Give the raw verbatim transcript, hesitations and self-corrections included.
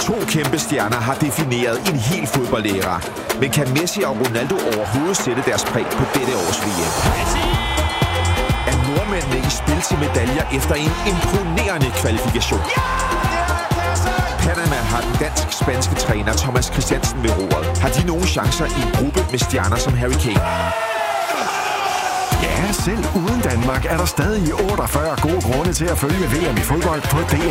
To kæmpe stjerner har defineret en hel fodboldæra. Men kan Messi og Ronaldo overhovedet sætte deres præg på dette års V M? Er nordmændene i spil til medaljer efter en imponerende kvalifikation? Panama har den dansk-spanske træner Thomas Christiansen ved roret. Har de nogle chancer i en gruppe med stjerner som Harry Kane? Ja, selv uden Danmark er der stadig otteogfyrre gode grunde til at følge V M i fodbold på D